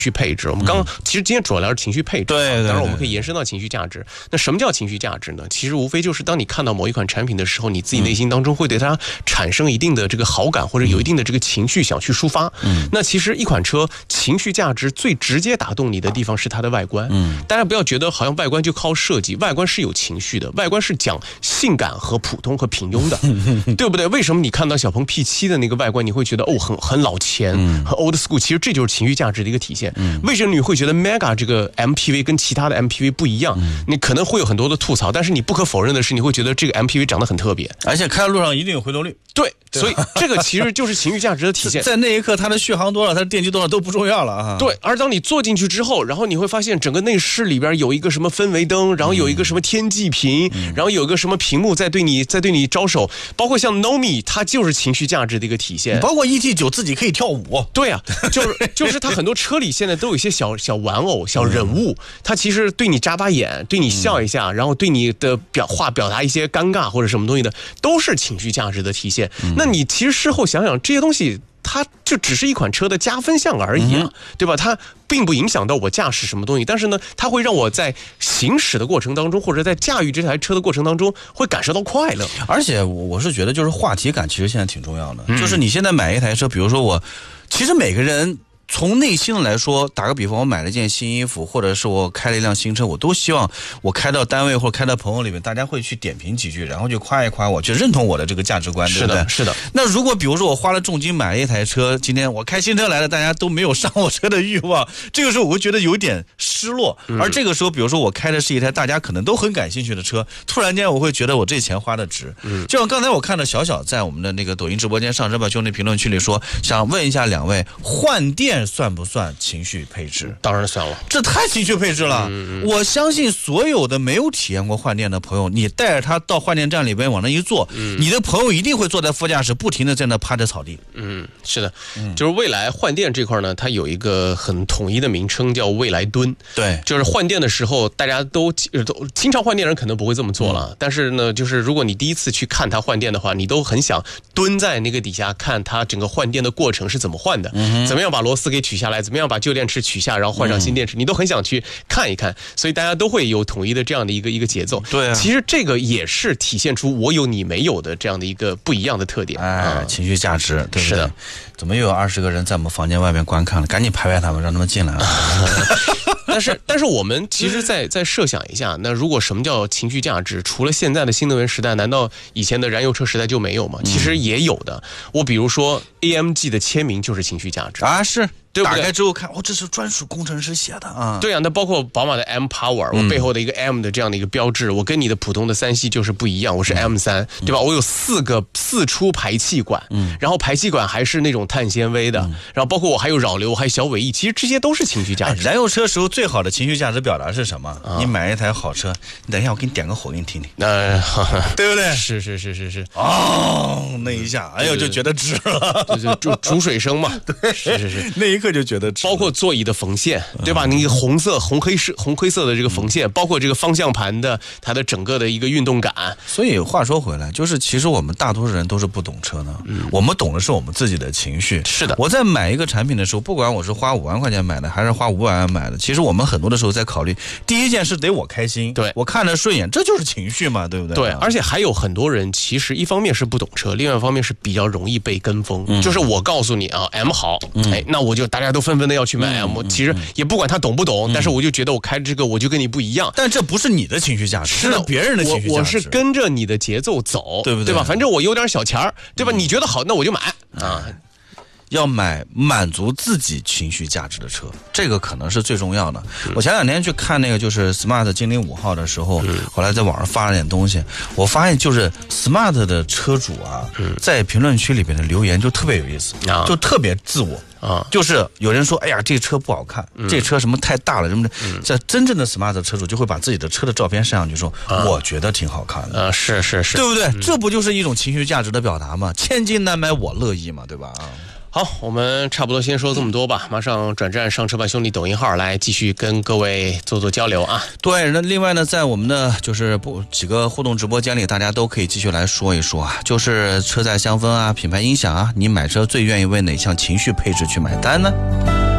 配置。我们其实今天主要聊是情绪配置， 对， 当然我们可以延伸到情绪价值。那什么叫情绪价值呢？其实无非就是当你看到某一款产品的时候，你自己内心当中会对它产生一定的这个好感，或者有一定的这个情绪想去抒发。那其实一款车情绪价值最直接打动你的地方是它的外观。大家不要觉得好像外观就靠设计，外观是有情绪的，外观是讲性感和普通和平庸的，对不对？为什么你看到小鹏 P7 的那个外观，你会觉得很老钱，很 old school？其实这就是情绪价值的一个体现。为什么你会觉得 Mega 这个 MPV 跟其他的 MPV 不一样？你可能会有很多的吐槽，但是你不可否认的是，你会觉得这个 MPV 长得很特别， 而且开到路上一定有回头率。 对，所以这个其实就是情绪价值的体现。 在那一刻，它的续航多少，它的电机多少都不重要了啊。 对，而当你坐进去之后，然后你会发现整个内饰里边有一个什么氛围灯，然后有一个什么天际屏，然后有一个什么屏幕在对你招手，包括像 Nomi， 它就是情绪价值的一个体现。 包括 ET9 自己可以跳舞。 对啊，就是它很多车里现在都有一些小玩偶、小人物，它其实对你眨巴眼，对你笑一下，然后对你的表达一些尴尬或者什么东西的，都是情绪价值的体现。那你其实事后想想，这些东西它就只是一款车的加分项而已啊，对吧？它并不影响到我驾驶什么东西，但是呢，它会让我在行驶的过程当中，或者在驾驭这台车的过程当中，会感受到快乐。 而且我是觉得，就是话题感其实现在挺重要的。就是你现在买一台车，比如说其实每个人从内心的来说，打个比方，我买了一件新衣服，或者是我开了一辆新车，我都希望我开到单位或者开到朋友里面，大家会去点评几句，然后就夸一夸我，去认同我的这个价值观，对不对？ 是的。 那如果比如说我花了重金买了一台车，今天我开新车来了，大家都没有上我车的欲望，这个时候我会觉得有点失落。而这个时候，比如说我开的是一台大家可能都很感兴趣的车，突然间我会觉得我这钱花的值。就像刚才我看到小在我们的那个抖音直播间上车吧兄弟评论区里说，想问一下两位，换电算不算情绪配置？ 当然算了， 这太情绪配置了。我相信所有的没有体验过换电的朋友，你带着他到换电站里边往那一坐，你的朋友一定会坐在副驾驶，不停的在那趴着草地。 是的，就是未来换电这块呢，它有一个很统一的名称叫未来蹲。 对， 就是换电的时候，大家都经常换电人可能不会这么做了，但是呢，就是如果你第一次去看它换电的话，你都很想蹲在那个底下看它整个换电的过程是怎么换的，怎么样把螺丝给取下来，怎么样把旧电池取下，然后换上新电池，你都很想去看一看，所以大家都会有统一的这样的一个节奏。 对啊， 其实这个也是体现出我有你没有的这样的一个不一样的特点。 情绪价值，对不对？ 是的。 怎么又有20个人在我们房间外面观看了？赶紧排他们，让他们进来啊！ 但是我们其实再设想一下，那如果什么叫情绪价值？除了现在的新能源时代，难道以前的燃油车时代就没有吗？其实也有的。我比如说 AMG 的签名就是情绪价值啊，是。 对不对？ 打开之后看，这是专属工程师写的啊！ 对啊，那包括宝马的 M Power，我背后的一个 M 的这样的一个标志，我跟你的普通的3系就是不一样，我是 M3，对吧？我有4出排气管，然后排气管还是那种碳纤维的，然后包括我还有扰流，还有小尾翼，其实这些都是情绪价值。 燃油车时候最好的情绪价值表达是什么？你买一台好车，你等一下我给你点个火给你听听，对不对？ 是那一下，哎呦就觉得值了， 就煮水声嘛， 对，是，那一刻就觉得值。 包括座椅的缝线，对吧？你红灰色的这个缝线，包括这个方向盘的它的整个的一个运动感。 所以话说回来，就是其实我们大多数人都是不懂车的，我们懂的是我们自己的情绪。 是的， 我在买一个产品的时候，不管我是花5万块钱买的，还是花500万买的，其实我们很多的时候在考虑，第一件事得我开心， 对我看着顺眼，这就是情绪嘛，对不对？ 对，而且还有很多人其实一方面是不懂车，另外一方面是比较容易被跟风。就是我告诉你啊 ，M 好，那我就大家都纷纷的要去买 M，其实也不管他懂不懂，但是我就觉得我开这个我就跟你不一样。 但这不是你的情绪价值，是别人的情绪价值。 我是跟着你的节奏走， 对不对？ 对吧？反正我有点小钱儿，对吧？你觉得好，那我就买啊。 要买满足自己情绪价值的车，这个可能是最重要的。我前2天去看那个就是 Smart 精灵5号的时候，后来在网上发了点东西，我发现就是 Smart 的车主啊，在评论区里边的留言就特别有意思，就特别自我。就是有人说，哎呀，这车不好看，这车什么太大了什么的。这真正的 smart 车主就会把自己的车的照片上去说，我觉得挺好看的。 是， 对不对？这不就是一种情绪价值的表达吗？千金难买我乐意嘛，对吧？ 好，我们差不多先说这么多吧，马上转战上车吧兄弟抖音号来继续跟各位做交流啊。 对，那另外呢，在我们的就是几个互动直播间里，大家都可以继续来说一说啊，就是车载香氛啊、品牌音响啊，你买车最愿意为哪项情绪配置去买单呢？